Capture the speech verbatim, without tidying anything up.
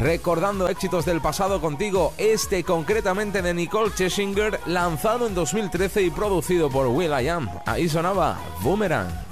recordando éxitos del pasado contigo, este concretamente de Nicole Scherzinger, lanzado en dos mil trece y producido por will I am. Ahí sonaba Boomerang.